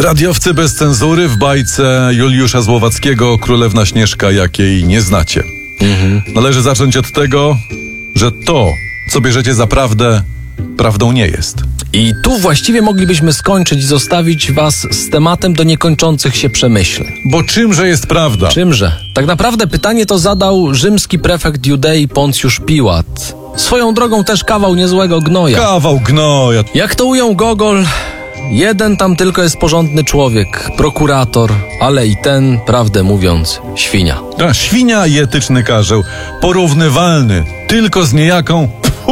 Radiowcy bez cenzury w bajce Juliusza Złowackiego Królewna Śnieżka, jakiej nie znacie. Należy zacząć od tego, że to, co bierzecie za prawdę, prawdą nie jest. I tu właściwie moglibyśmy skończyć i zostawić was z tematem do niekończących się przemyśleń. Bo czymże jest prawda? Czymże? Tak naprawdę pytanie to zadał rzymski prefekt Judei Poncjusz Piłat. Swoją drogą też kawał niezłego gnoja. Kawał gnoja. Jak to ujął Gogol, jeden tam tylko jest porządny człowiek, prokurator, ale i ten, prawdę mówiąc, świnia. Świnia i etyczny karzeł. Porównywalny tylko z niejaką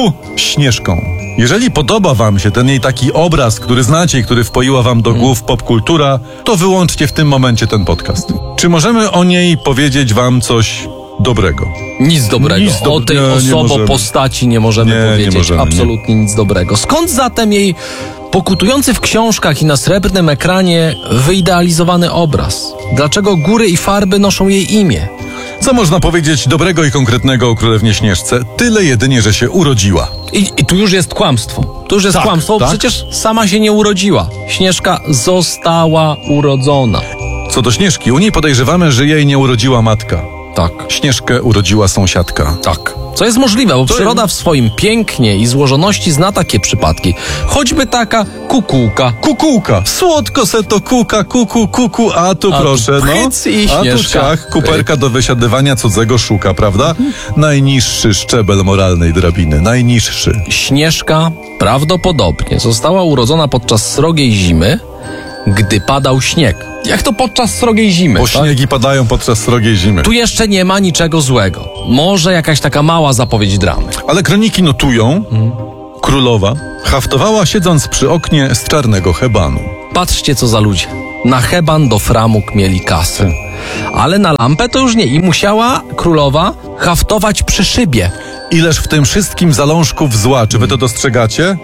Śnieżką. Jeżeli podoba wam się ten jej taki obraz, który znacie i który wpoiła wam do głów popkultura, to wyłączcie w tym momencie ten podcast. Czy możemy o niej powiedzieć wam coś dobrego? Nic dobrego. O tej postaci nie możemy powiedzieć. Nie możemy, absolutnie nic dobrego. Skąd zatem jej pokutujący w książkach i na srebrnym ekranie wyidealizowany obraz? Dlaczego góry i farby noszą jej imię? Co można powiedzieć dobrego i konkretnego o Królewnie Śnieżce? Tyle jedynie, że się urodziła. I tu już jest kłamstwo. Tu już jest kłamstwo, tak? Przecież sama się nie urodziła. Śnieżka została urodzona. Co do Śnieżki, u niej podejrzewamy, że jej nie urodziła matka. Tak. Śnieżkę urodziła sąsiadka. Tak. Co jest możliwe, bo przyroda w swoim pięknie i złożoności zna takie przypadki. Choćby taka kukułka. Kukułka. Słodko se to kuka, kuku, a tu proszę, phyc i a tu Śnieżka. ciach, kuperka do wysiadywania cudzego szuka, prawda? Najniższy szczebel moralnej drabiny. Najniższy. Śnieżka prawdopodobnie została urodzona podczas srogiej zimy, gdy padał śnieg. Jak to podczas srogiej zimy? Bo śniegi padają podczas srogiej zimy. Tu jeszcze nie ma niczego złego. Może jakaś taka mała zapowiedź dramy. Ale kroniki notują, królowa haftowała siedząc przy oknie z czarnego hebanu. Patrzcie, co za ludzie. Na heban do framug mieli kasę. Ale na lampę to już nie. I musiała królowa haftować przy szybie. Ileż w tym wszystkim zalążków zła, czy wy to dostrzegacie?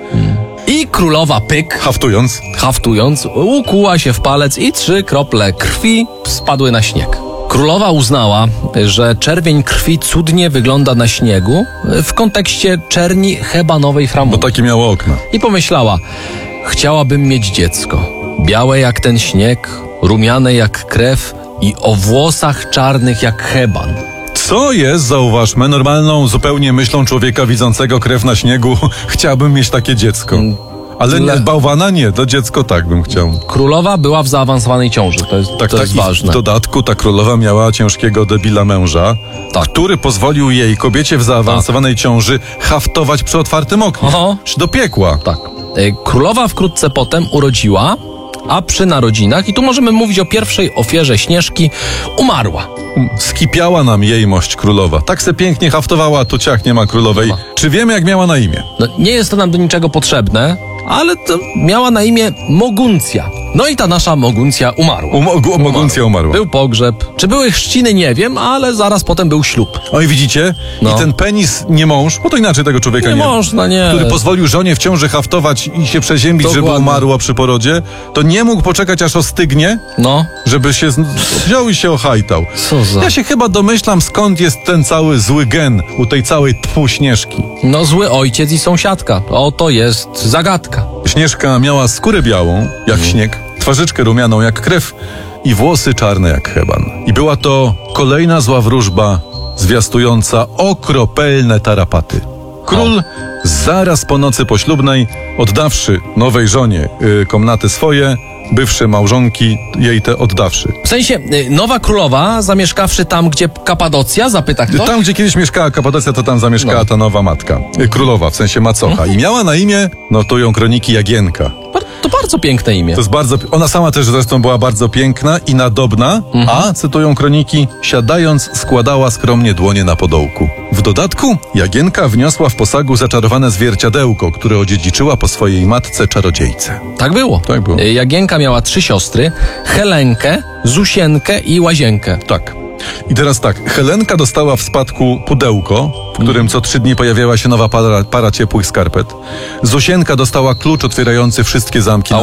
I królowa pyk, haftując, ukuła się w palec i 3 krople krwi spadły na śnieg. Królowa uznała, że czerwień krwi cudnie wygląda na śniegu w kontekście czerni hebanowej framugi. Bo takie miało okna. I pomyślała, chciałabym mieć dziecko. Białe jak ten śnieg, rumiane jak krew i o włosach czarnych jak heban. Co jest, zauważmy, normalną zupełnie myślą człowieka widzącego krew na śniegu, chciałbym mieć takie dziecko. Ale nie, bałwana nie, to dziecko tak bym chciał. Królowa była w zaawansowanej ciąży, to jest ważne. W dodatku ta królowa miała ciężkiego debila męża, który pozwolił jej, kobiecie w zaawansowanej ciąży, haftować przy otwartym oknie. Do piekła. Tak. Królowa wkrótce potem urodziła, a przy narodzinach, i tu możemy mówić o pierwszej ofierze Śnieżki, umarła. Skipiała nam jej mość królowa. Tak se pięknie haftowała, a tu ciach nie ma królowej. Czy wiemy, jak miała na imię? No, nie jest to nam do niczego potrzebne, ale to miała na imię Moguncja. No i ta nasza Moguncja umarła. Moguncja umarła. Był pogrzeb. Czy były chrzciny, nie wiem, ale zaraz potem był ślub. Oj, widzicie? I ten penis, nie mąż, bo to inaczej tego człowieka nie można, nie. Który pozwolił żonie w ciąży haftować i się przeziębić, żeby umarła przy porodzie, to nie mógł poczekać, aż ostygnie, żeby się wziął i się ohajtał. Co za... Ja się chyba domyślam, skąd jest ten cały zły gen u tej całej Śnieżki. No, zły ojciec i sąsiadka. Oto jest zagadka. Śnieżka miała skórę białą, jak śnieg, twarzyczkę rumianą jak krew i włosy czarne jak heban. I była to kolejna zła wróżba zwiastująca okropelne tarapaty. Król zaraz po nocy poślubnej, oddawszy nowej żonie komnaty swoje, bywsze małżonki jej te oddawszy. W sensie, nowa królowa, zamieszkawszy tam, gdzie Kapadocja, zapyta ktoś? Tam, gdzie kiedyś mieszkała Kapadocja, to tam zamieszkała ta nowa matka. Królowa, w sensie macocha. I miała na imię, notują kroniki, Jagienka. To bardzo piękne imię. To jest bardzo... Ona sama też zresztą była bardzo piękna i nadobna, a, cytują kroniki, siadając składała skromnie dłonie na podołku. W dodatku Jagienka wniosła w posagu zaczarowane zwierciadełko, które odziedziczyła po swojej matce czarodziejce. Tak było. Tak było. Jagienka miała 3 siostry, Helenkę, Zusienkę i Łazienkę. Tak. I teraz tak, Helenka dostała w spadku pudełko, w którym co 3 dni pojawiała się nowa para ciepłych skarpet. Zusienka dostała klucz otwierający wszystkie zamki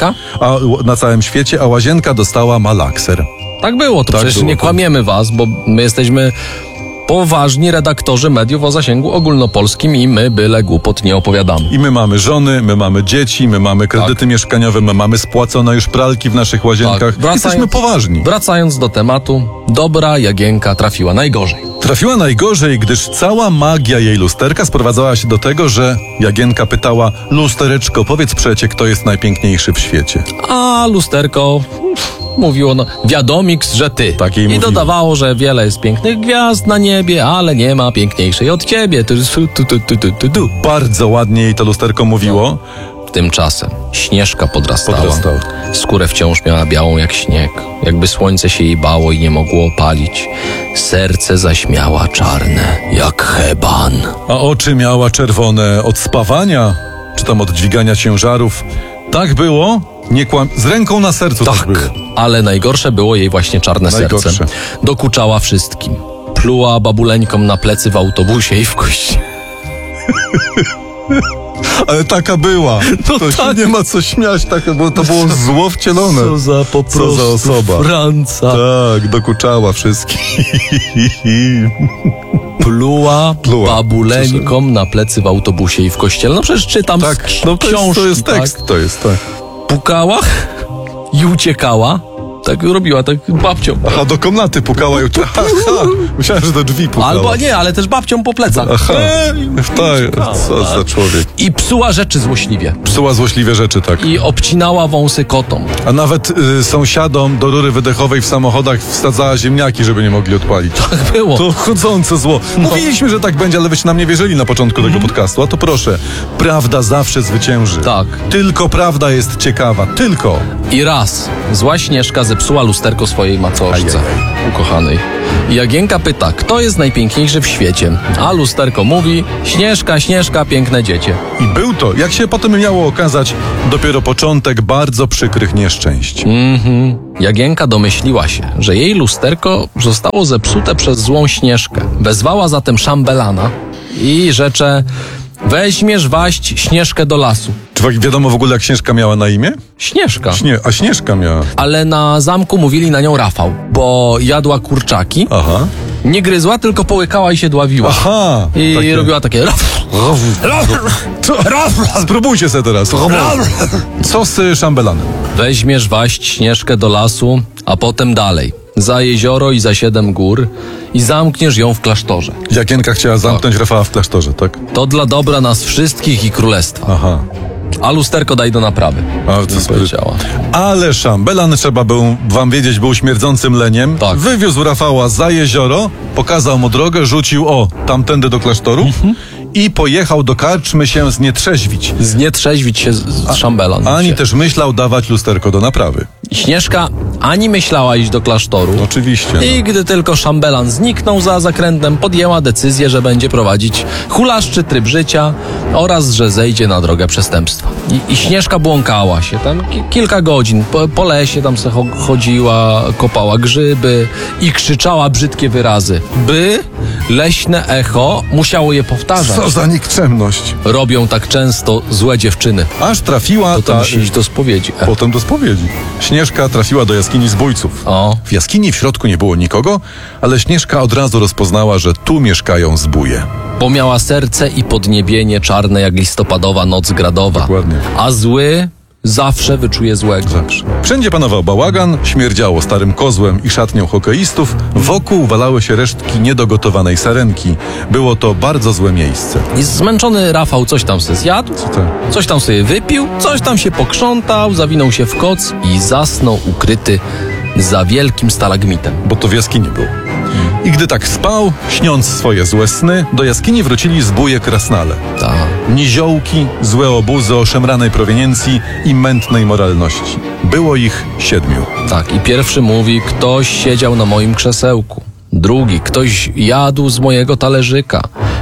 na całym świecie, a Łazienka dostała malakser. Tak było, to tak przecież było, nie kłamiemy was, bo my jesteśmy poważni redaktorzy mediów o zasięgu ogólnopolskim i my byle głupot nie opowiadamy. I my mamy żony, my mamy dzieci, my mamy kredyty mieszkaniowe, my mamy spłacone już pralki w naszych łazienkach. Jesteśmy poważni. Wracając do tematu, dobra Jagienka trafiła najgorzej. Trafiła najgorzej, gdyż cała magia jej lusterka sprowadzała się do tego, że Jagienka pytała: lustereczko, powiedz przecie, kto jest najpiękniejszy w świecie. A lusterko mówiło, no wiadomiks, że ty. Tak jej I mówiło. dodawało, że wiele jest pięknych gwiazd na niebie, ale nie ma piękniejszej od ciebie. Tu. Bardzo ładnie jej to lusterko mówiło. Tymczasem Śnieżka podrastała. Skórę wciąż miała białą jak śnieg, jakby słońce się jej bało i nie mogło opalić. Serce zaś miała czarne jak heban. A oczy miała czerwone od spawania, czy tam od dźwigania ciężarów. Tak było? Nie z ręką na sercu tak było. Ale najgorsze było jej właśnie czarne serce. Dokuczała wszystkim. Pluła babuleńkom na plecy w autobusie i w kościele. Ale taka była. No to tak. się nie ma co śmiać, bo to było zło wcielone. Co za po prostu Co za osoba. Franca. Tak, dokuczała wszystkim. Pluła babuleńkom na plecy w autobusie i w kościele. No przecież czytam książki. To jest tekst, tak? To jest tak. Pukała i uciekała. Tak robiła, tak babcią. Aha, do komnaty pukała i uciekała. Myślałem, że do drzwi pukała. Albo nie, ale też babcią po plecach. Aha, tak, co za człowiek. I psuła rzeczy złośliwie. Psuła złośliwie rzeczy, tak. I obcinała wąsy kotom. A nawet sąsiadom do rury wydechowej w samochodach wsadzała ziemniaki, żeby nie mogli odpalić. Tak było. To chodzące zło. Mówiliśmy, że tak będzie, ale wyście nam nie wierzyli na początku tego podcastu. A to proszę, prawda zawsze zwycięży. Tak. Tylko prawda jest ciekawa. Tylko. I raz zła Śnieżka zepsuła lusterko swojej macoszce ukochanej. I Jagienka pyta, kto jest najpiękniejszy w świecie? A lusterko mówi: Śnieżka, Śnieżka, piękne dziecię. I był to, jak się potem miało okazać, dopiero początek bardzo przykrych nieszczęść. Jagienka domyśliła się, że jej lusterko zostało zepsute przez złą Śnieżkę. Wezwała zatem szambelana i rzecze: weźmiesz waść Śnieżkę do lasu. Czy wiadomo w ogóle, jak Śnieżka miała na imię? Śnieżka. A Śnieżka miała. Ale na zamku mówili na nią Rafał, bo jadła kurczaki. Aha. Nie gryzła, tylko połykała i się dławiła. Aha. I robiła takie... Spróbujcie sobie teraz. Co z szambelanem? Weźmiesz waść Śnieżkę do lasu, a potem dalej. Za jezioro i za 7 gór i zamkniesz ją w klasztorze. Jagienka chciała zamknąć Rafała w klasztorze, tak? To dla dobra nas wszystkich i królestwa. Aha. A lusterko daj do naprawy. A co powiedziała. Ale szambelan, trzeba był wam wiedzieć, był śmierdzącym leniem. Tak. Wywiózł Rafała za jezioro, pokazał mu drogę, rzucił tamtędy do klasztoru i pojechał do karczmy się znietrzeźwić. Znietrzeźwić się z szambelan. Ani też myślał dawać lusterko do naprawy. Śnieżka ani myślała iść do klasztoru. Oczywiście. I gdy tylko szambelan zniknął za zakrętem, podjęła decyzję, że będzie prowadzić hulaszczy tryb życia oraz, że zejdzie na drogę przestępstwa. I Śnieżka błąkała się tam kilka godzin. Po lesie tam se chodziła, kopała grzyby i krzyczała brzydkie wyrazy, by leśne echo musiało je powtarzać. Co za nikczemność. Robią tak często złe dziewczyny. Aż trafiła Potem musi iść do spowiedzi. Potem do spowiedzi. Śnieżka trafiła do jaskini zbójców. W jaskini w środku nie było nikogo, ale Śnieżka od razu rozpoznała, że tu mieszkają zbóje. Bo miała serce i podniebienie czarne jak listopadowa noc gradowa. Dokładnie. A zły zawsze wyczuje złego. Zawsze. Wszędzie panował bałagan, śmierdziało starym kozłem i szatnią hokeistów, wokół walały się resztki niedogotowanej sarenki. Było to bardzo złe miejsce. I zmęczony Rafał coś tam se zjadł, coś tam sobie wypił, coś tam się pokrzątał, zawinął się w koc i zasnął ukryty za wielkim stalagmitem. Bo to w jaskini był. I gdy tak spał, śniąc swoje złe sny, do jaskini wrócili zbóje krasnale. Niziołki, złe obuzy o szemranej proweniencji i mętnej moralności. Było ich 7. Tak, i pierwszy mówi: ktoś siedział na moim krzesełku. Drugi: ktoś jadł z mojego talerzyka.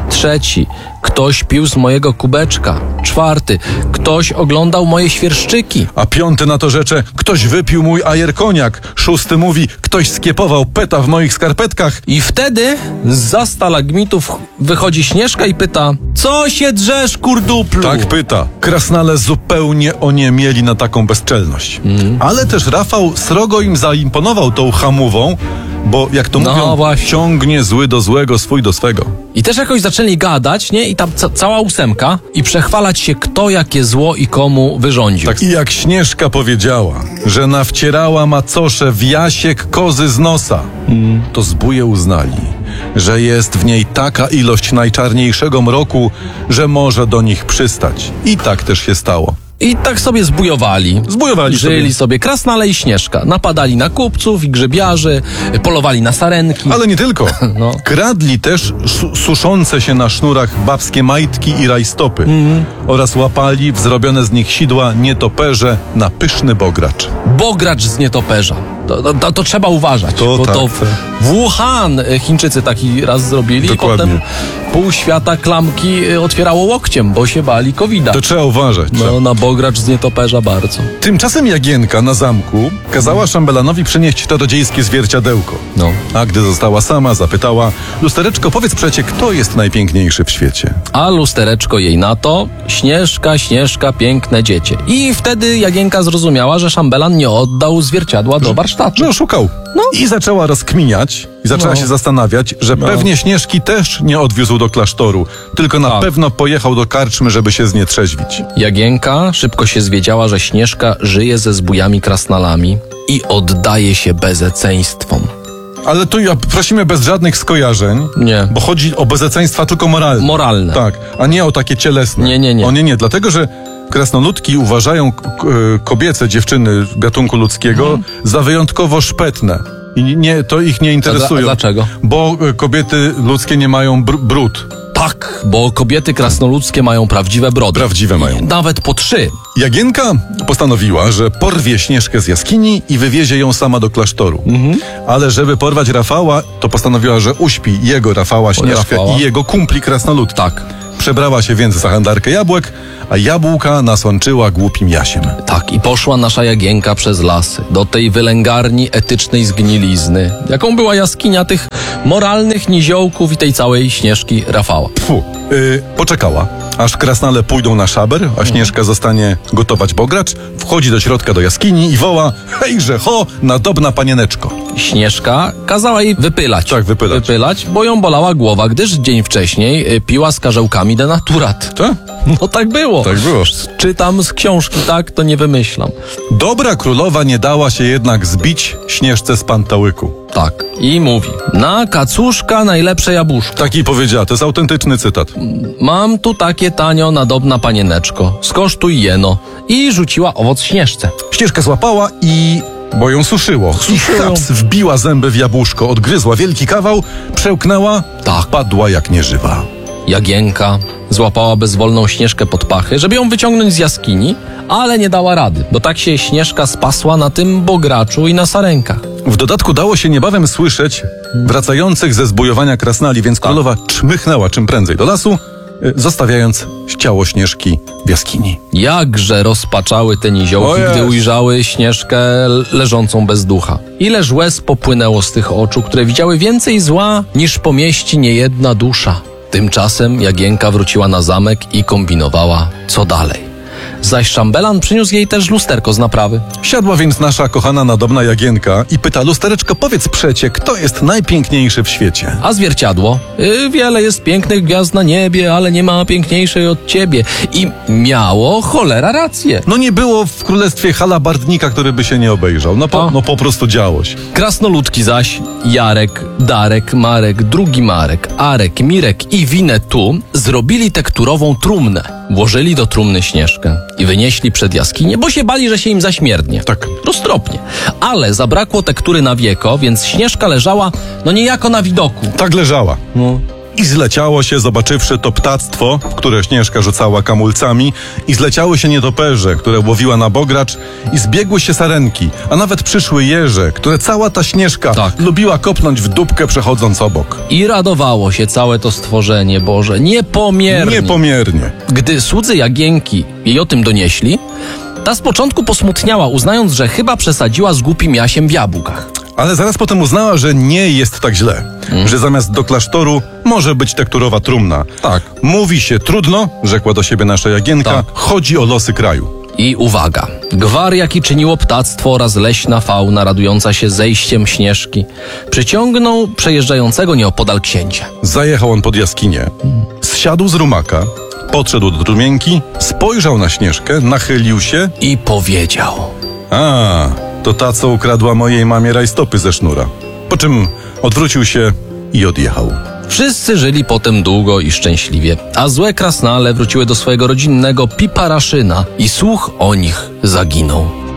Trzeci, ktoś pił z mojego kubeczka. Czwarty, ktoś oglądał moje świerszczyki. A piąty na to rzecze, ktoś wypił mój ajerkoniak. Szósty mówi, ktoś skiepował peta w moich skarpetkach. I wtedy zza stalagmitów wychodzi Śnieżka i pyta: co się drzesz, kurduplu? Tak pyta. Krasnale zupełnie oniemieli na taką bezczelność. Ale też Rafał srogo im zaimponował tą hamówą, bo jak to mówią, właśnie. ciągnie zły do złego, swój do swego. I też jakoś zaczęli gadać, nie? I tam cała ósemka i przechwalać się, kto jakie zło i komu wyrządził. Tak. I jak Śnieżka powiedziała, że nawcierała macosze w jasiek kozy z nosa, to zbóje uznali, że jest w niej taka ilość najczarniejszego mroku, że może do nich przystać. I tak też się stało. I tak sobie zbujowali. Żyli sobie Krasnale i Śnieżka. Napadali na kupców i grzybiarzy, polowali na sarenki. Ale nie tylko. No. Kradli też suszące się na sznurach babskie majtki i rajstopy. Oraz łapali w zrobione z nich sidła nietoperze na pyszny bogracz. Bogracz z nietoperza. To trzeba uważać. To bo tak, to tak. w Wuhan Chińczycy taki raz zrobili. Dokładnie. I potem pół świata klamki otwierało łokciem, bo się bali COVID-a. To trzeba uważać. No, na bogracz z nietoperza bardzo. Tymczasem Jagienka na zamku kazała szambelanowi przynieść czarodziejskie zwierciadełko. No. A gdy została sama, zapytała: lustereczko, powiedz przecie, kto jest najpiękniejszy w świecie? A lustereczko jej na to: Śnieżka, Śnieżka, piękne dziecię. I wtedy Jagienka zrozumiała, że szambelan nie oddał zwierciadła do warsztatu. Że oszukał. I zaczęła rozkminiać i zaczęła się zastanawiać, że pewnie Śnieżki też nie odwiózł do klasztoru, tylko na pewno pojechał do karczmy, żeby się znietrzeźwić. Jagienka szybko się zwiedziała, że Śnieżka żyje ze zbójami krasnalami i oddaje się bezeceństwom. Ale tu prosimy bez żadnych skojarzeń, Nie. bo chodzi o bezeceństwa tylko moralne. Moralne. Tak, a nie o takie cielesne. Nie. O nie, dlatego że krasnoludki uważają kobiece dziewczyny gatunku ludzkiego za wyjątkowo szpetne. I to ich nie interesuje. Dlaczego? Bo kobiety ludzkie nie mają brud. Tak, bo kobiety krasnoludzkie mają prawdziwe brody. Prawdziwe mają. Nawet po 3. Jagienka postanowiła, że porwie Śnieżkę z jaskini i wywiezie ją sama do klasztoru. Ale żeby porwać Rafała, to postanowiła, że uśpi jego Rafała, Śnieżkę i jego kumpli krasnoludki. Tak. Przebrała się więc za handlarkę jabłek, a jabłka nasączyła głupim jasiem. Tak, i poszła nasza Jagienka przez lasy, do tej wylęgarni etycznej zgnilizny, jaką była jaskinia tych moralnych niziołków i tej całej Śnieżki Rafała. Poczekała, aż krasnale pójdą na szaber, a Śnieżka zostanie gotować bogracz, wchodzi do środka do jaskini i woła: hejże ho, nadobna panieneczko. Śnieżka kazała jej wypylać. Tak, wypylać. Bo ją bolała głowa, gdyż dzień wcześniej piła z karzełkami denaturat. Co? No tak było. Tak było. Czytam z książki, tak, to nie wymyślam. Dobra królowa nie dała się jednak zbić Śnieżce z pantałyku. Tak. I mówi: na kacuszka najlepsze jabłuszko. Taki powiedziała, to jest autentyczny cytat. Mam tu takie tanio, nadobna panieneczko. Skosztuj jeno. I rzuciła owoc Śnieżce. Śnieżka złapała i... bo ją suszyło. I chaps, wbiła zęby w jabłuszko, odgryzła wielki kawał, przełknęła, Tak. padła jak nieżywa. Jagienka złapała bezwolną Śnieżkę pod pachy, żeby ją wyciągnąć z jaskini, ale nie dała rady, bo tak się Śnieżka spasła na tym bograczu i na sarenkach. W dodatku dało się niebawem słyszeć wracających ze zbujowania krasnali, więc królowa czmychnęła czym prędzej do lasu, zostawiając ciało Śnieżki w jaskini. Jakże rozpaczały te niziołki, gdy ujrzały Śnieżkę leżącą bez ducha. Ileż łez popłynęło z tych oczu, które widziały więcej zła, niż pomieści niejedna dusza. Tymczasem Jagienka wróciła na zamek i kombinowała, co dalej. Zaś szambelan przyniósł jej też lusterko z naprawy. Siadła więc nasza kochana nadobna Jagienka i pyta: lustereczko, powiedz przecie, kto jest najpiękniejszy w świecie? A zwierciadło? Wiele jest pięknych gwiazd na niebie, ale nie ma piękniejszej od ciebie. I miało cholera rację. No nie było w królestwie halabardnika, który by się nie obejrzał. No po prostu działo się. Krasnoludki zaś, Jarek, Darek, Marek, drugi Marek, Arek, Mirek i Winetu zrobili tekturową trumnę. Włożyli do trumny Śnieżkę i wynieśli przed jaskinię, bo się bali, że się im zaśmierdnie. Tak. Roztropnie. Ale zabrakło tektury na wieko, więc Śnieżka leżała, no niejako na widoku. Tak leżała. i zleciało się, zobaczywszy to ptactwo, które Śnieżka rzucała kamulcami, i zleciały się nietoperze, które łowiła na bogracz, i zbiegły się sarenki, a nawet przyszły jeże, które cała ta Śnieżka lubiła kopnąć w dupkę, przechodząc obok. I radowało się całe to stworzenie Boże niepomiernie. Gdy słudzy Jagienki jej o tym donieśli, ta z początku posmutniała, uznając, że chyba przesadziła z głupim Jasiem w jabłkach. Ale zaraz potem uznała, że nie jest tak źle, że zamiast do klasztoru może być tekturowa trumna. Tak. Mówi się trudno, rzekła do siebie nasza Jagienka, chodzi o losy kraju. I uwaga, gwar jaki czyniło ptactwo oraz leśna fauna radująca się zejściem Śnieżki przyciągnął przejeżdżającego nieopodal księcia. Zajechał on pod jaskinię, zsiadł z rumaka, podszedł do trumienki, spojrzał na Śnieżkę, nachylił się i powiedział: a, to ta, co ukradła mojej mamie rajstopy ze sznura. Po czym odwrócił się i odjechał. Wszyscy żyli potem długo i szczęśliwie, a złe krasnale wróciły do swojego rodzinnego Piparaszyna i słuch o nich zaginął.